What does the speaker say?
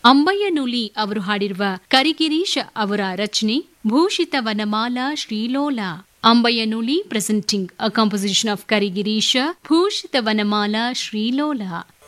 ಅಂಬಯ್ಯನುಲಿ ಅವರು ಹಾಡಿರುವ ಕರಿಗಿರೀಶ ಅವರ ರಚನೆ ಭೂಷಿತ Vanamala ಶ್ರೀಲೋಲ. ಅಂಬಯ್ಯನುಲಿ presenting a composition of ಕರಿಗಿರೀಶ ಭೂಷಿತ Vanamala ಶ್ರೀಲೋಲ.